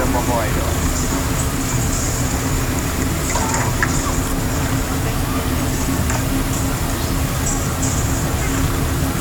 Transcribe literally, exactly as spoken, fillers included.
บ่บ่อยเดี๋ยว